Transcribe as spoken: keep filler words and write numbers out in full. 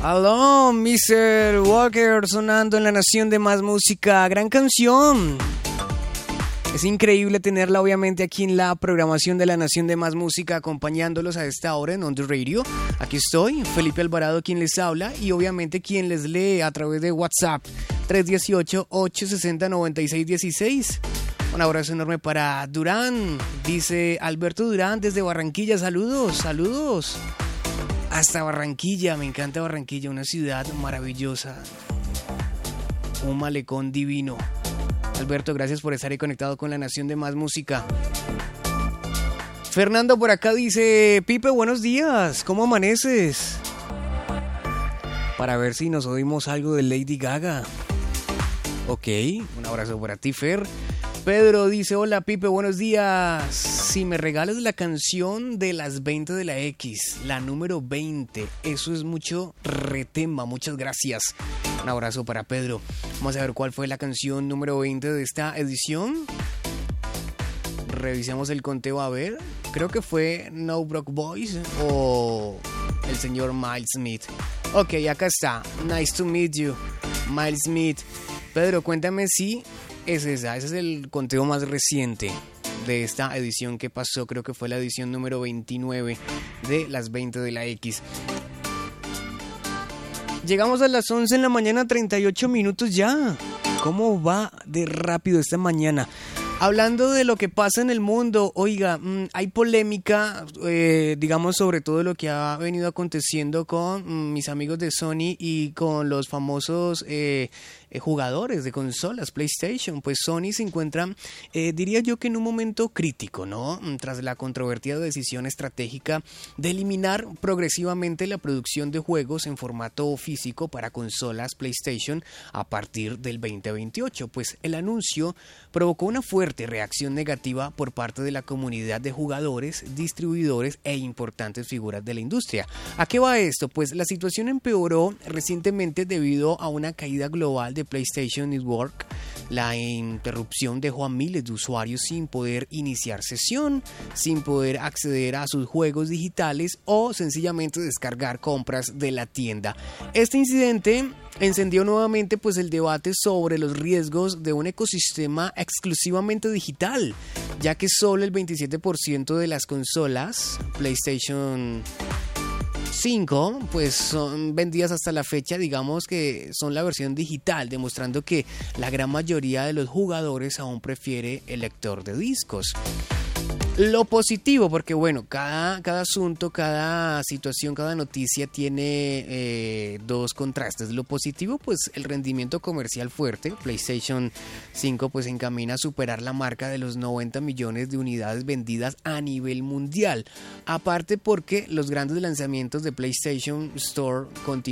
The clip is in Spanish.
Aló, mister Walker, sonando en La Nación de Más Música. Gran canción. Es increíble tenerla obviamente aquí en la programación de La Nación de Más Música, acompañándolos a esta hora en On The Radio. Aquí estoy, Felipe Alvarado, quien les habla, y obviamente quien les lee a través de WhatsApp tres uno ocho, ocho seis cero, nueve seis uno seis. Un abrazo enorme para Durán, dice Alberto Durán desde Barranquilla. Saludos, saludos. Hasta Barranquilla, me encanta Barranquilla, una ciudad maravillosa, un malecón divino. Alberto, gracias por estar ahí conectado con La Nación de Más Música. Fernando por acá dice, Pipe, buenos días, ¿cómo amaneces? Para ver si nos oímos algo de Lady Gaga. Ok, un abrazo para ti, Fer. Pedro dice, hola Pipe, buenos días. Si me regalas la canción de las veinte de la X, la número veinte, eso es mucho retema, muchas gracias. Un abrazo para Pedro. Vamos a ver cuál fue la canción número veinte de esta edición. Revisemos el conteo a ver. Creo que fue No Broke Boys o el señor Miles Smith. Ok, acá está. Nice to meet you, Miles Smith. Pedro, cuéntame si es esa. Ese es el conteo más reciente de esta edición que pasó. Creo que fue la edición número veintinueve de las veinte de la X. Llegamos a las once en la mañana, treinta y ocho minutos ya. ¿Cómo va de rápido esta mañana? Hablando de lo que pasa en el mundo, oiga, mmm, hay polémica, eh, digamos, sobre todo lo que ha venido aconteciendo con mmm, mis amigos de Sony y con los famosos eh, eh, jugadores de consolas PlayStation. Pues Sony se encuentra, eh, diría yo que en un momento crítico, ¿no? Tras la controvertida decisión estratégica de eliminar progresivamente la producción de juegos en formato físico para consolas PlayStation a partir del veinte veintiocho. Pues el anuncio provocó una fuerte reacción negativa por parte de la comunidad de jugadores, distribuidores e importantes figuras de la industria. ¿A qué va esto? Pues la situación empeoró recientemente debido a una caída global de PlayStation Network. La interrupción dejó a miles de usuarios sin poder iniciar sesión, sin poder acceder a sus juegos digitales o sencillamente descargar compras de la tienda. Este incidente encendió nuevamente pues el debate sobre los riesgos de un ecosistema exclusivamente digital, ya que solo el veintisiete por ciento de las consolas PlayStation cinco pues son vendidas hasta la fecha, digamos que son la versión digital, demostrando que la gran mayoría de los jugadores aún prefiere el lector de discos. Lo positivo, porque bueno, cada, cada asunto, cada situación, cada noticia tiene eh, dos contrastes. Lo positivo, pues el rendimiento comercial fuerte. PlayStation cinco pues encamina a superar la marca de los noventa millones de unidades vendidas a nivel mundial. Aparte porque los grandes lanzamientos de PlayStation Store continúan